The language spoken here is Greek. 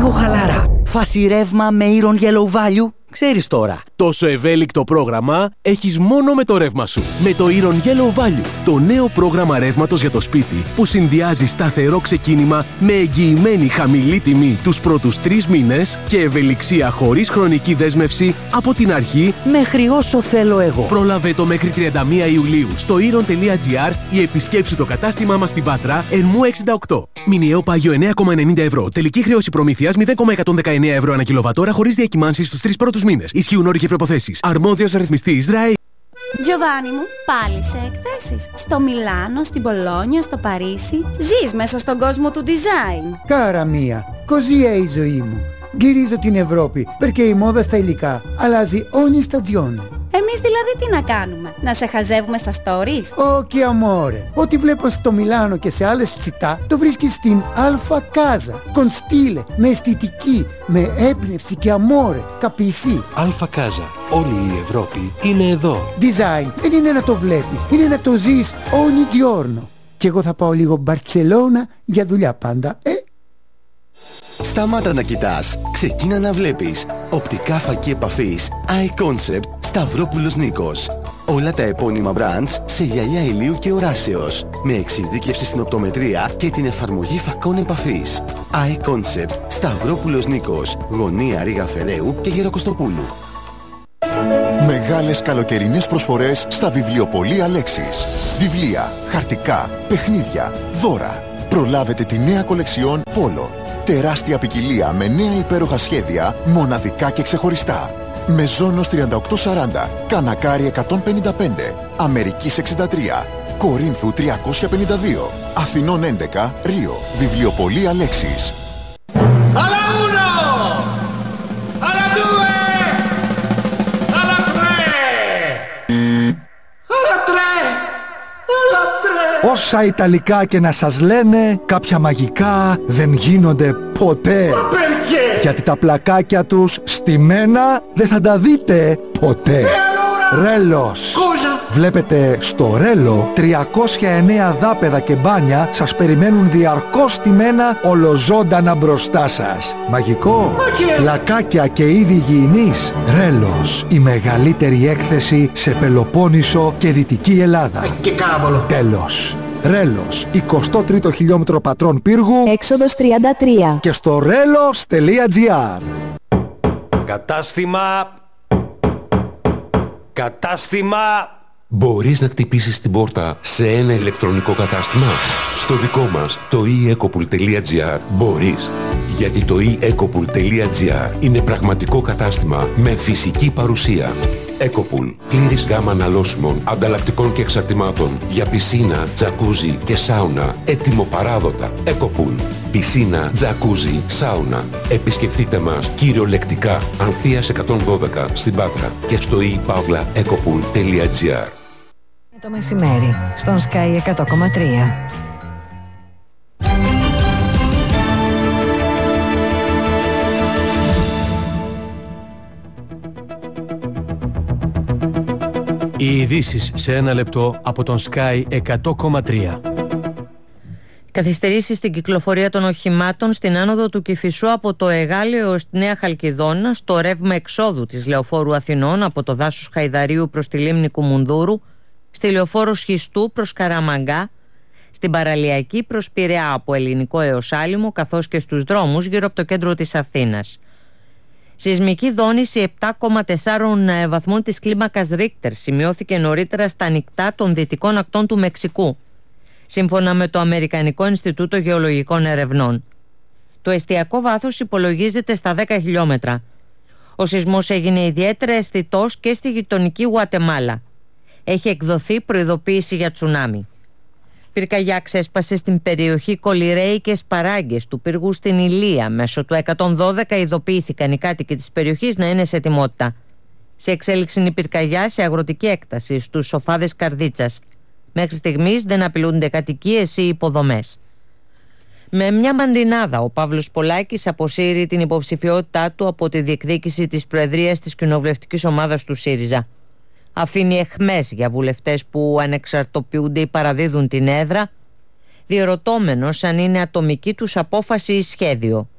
λίγο χαλάρα. Φάση ρεύμα με Iron Yellow Value. Ξέρεις τώρα. Τόσο ευέλικτο πρόγραμμα έχεις μόνο με το ρεύμα σου. Με το Iron Yellow Value, το νέο πρόγραμμα ρεύματος για το σπίτι που συνδυάζει σταθερό ξεκίνημα με εγγυημένη χαμηλή τιμή τους πρώτους 3 μήνες και ευελιξία χωρίς χρονική δέσμευση από την αρχή μέχρι όσο θέλω εγώ. Πρόλαβε το μέχρι 31 Ιουλίου στο iron.gr ή επισκέψου το κατάστημά μας στην Πάτρα, Ερμού 68. Μηνιαίο πάγιο 9,90 ευρώ. Τελική χρέωση προμήθειας 0,119 ευρώ ανά κιλοβατόρα χωρίς διακυμάνσεις στους 3 πρώτους μήνες. Ισχύουν όροι και προϋποθέσεις. Αρμόδιος ρυθμιστής ΡΑΕ. Τζοβάνι μου, πάλι σε εκθέσεις. Στο Μιλάνο, στην Πολόνια, στο Παρίσι. Ζεις μέσα στον κόσμο του design. Κάρα μία, così è η ζωή μου. Γυρίζω την Ευρώπη, perché η μόδα στα υλικά αλλάζει ogni stagione. Εμείς δηλαδή τι να κάνουμε, να σε χαζεύουμε στα stories? Όχι amore, ό,τι βλέπω στο Μιλάνο και σε άλλες τσιτά το βρίσκεις στην Alfa Casa. Con stile, με αισθητική, με έμπνευση και amore, capisci? Alfa Casa, όλη η Ευρώπη είναι εδώ. Design δεν είναι να το βλέπεις, είναι να το ζεις ogni giorno. Και εγώ θα πάω λίγο Μπαρτσελώνα για δουλειά πάντα, Σταμάτα να κοιτάς, ξεκίνα να βλέπεις. Οπτικά φακή επαφής iConcept Σταυρόπουλος Νίκος. Όλα τα επώνυμα brands σε γυαλιά ηλίου και οράσεως. Με εξειδίκευση στην οπτομετρία και την εφαρμογή φακών επαφής. iConcept Σταυρόπουλος Νίκος. Γωνία Ρήγα Φεραίου και Γεροκοστοπούλου. Μεγάλες καλοκαιρινές προσφορές στα βιβλιοπωλεία Λέξης. Βιβλία, χαρτικά, παιχνίδια, δώρα. Προλάβετε τη νέα κολεξιόν Πόλο. Τεράστια ποικιλία με νέα υπέροχα σχέδια, μοναδικά και ξεχωριστά. Μεζόνος 3840, Κανακάρι 155, Αμερικής 63, Κορίνθου 352, Αθηνών 11, Ρίο. Βιβλιοπωλεία Λέξης. Alla uno! Alla due! Alla tre! Alla tre! Alla tre! Όσα Ιταλικά και να σας λένε, κάποια μαγικά δεν γίνονται ποτέ. Γιατί τα πλακάκια τους στημένα δεν θα τα δείτε ποτέ. Ρέλος. Βλέπετε στο Ρέλο 309 δάπεδα και μπάνια σας περιμένουν διαρκώς στημένα ολοζώντανα μπροστά σας. Μαγικό. Πλακάκια και είδη υγιεινής. Ρέλος. Η μεγαλύτερη έκθεση σε Πελοπόννησο και Δυτική Ελλάδα. Τέλος. Ρέλος, 23ο χιλιόμετρο Πατρών Πύργου, έξοδος 33 και στο relos.gr. Κατάστημα. Μπορείς να χτυπήσεις την πόρτα σε ένα ηλεκτρονικό κατάστημα? Στο δικό μας, το eEcopool.gr, μπορείς. Γιατί το eEcopool.gr είναι πραγματικό κατάστημα με φυσική παρουσία. Ecopool. Πλήρης γάμα αναλώσιμων, ανταλλακτικών και εξαρτημάτων για πισίνα, τζακούζι και σάουνα. Έτοιμο παράδοτα. Ecopool. Πισίνα, τζακούζι, σάουνα. Επισκεφτείτε μας κυριολεκτικά Ανθείας 112 στην Πάτρα και στο ePavlaEcopool.gr. Το μεσημέρι στον Sky 100,3. Οι ειδήσεις σε ένα λεπτό από τον Sky 100,3. Καθυστερήσεις στην κυκλοφορία των οχημάτων στην άνοδο του Κηφισού από το Εγάλεο έως τη Νέα Χαλκιδόνα, στο ρεύμα εξόδου της Λεωφόρου Αθηνών από το δάσος Χαϊδαρίου προς τη λίμνη Κουμουνδούρου, στη Λεωφόρο Σχιστού προς Καραμαγκά, στην παραλιακή προς Πειραιά από Ελληνικό έως Άλυμο, καθώς και στους δρόμους γύρω από το κέντρο της Αθήνας. Σεισμική δόνηση 7,4 βαθμών της κλίμακας Ρίκτερ σημειώθηκε νωρίτερα στα ανοιχτά των δυτικών ακτών του Μεξικού, σύμφωνα με το Αμερικανικό Ινστιτούτο Γεωλογικών Ερευνών. Το εστιακό βάθος υπολογίζεται στα 10 χιλιόμετρα. Ο σεισμός έγινε ιδιαίτερα αισθητός και στη γειτονική Γουατεμάλα. Έχει εκδοθεί προειδοποίηση για τσουνάμι. Πυρκαγιά ξέσπασε στην περιοχή Κολιρέη και Σπαράγκες του πύργου στην Ηλία. Μέσω του 112 ειδοποιήθηκαν οι κάτοικοι της περιοχής να είναι σε ετοιμότητα. Σε εξέλιξη είναι η πυρκαγιά σε αγροτική έκταση στους Σοφάδες Καρδίτσας. Μέχρι στιγμής δεν απειλούνται κατοικίες ή υποδομές. Με μια μαντινάδα, ο Παύλος Πολάκης αποσύρει την υποψηφιότητά του από τη διεκδίκηση της προεδρίας της κοινοβουλευτικής ομάδας του ΣΥΡΙΖΑ. Αφήνει αιχμές για βουλευτές που ανεξαρτοποιούνται ή παραδίδουν την έδρα, διερωτώμενος αν είναι ατομική τους απόφαση ή σχέδιο.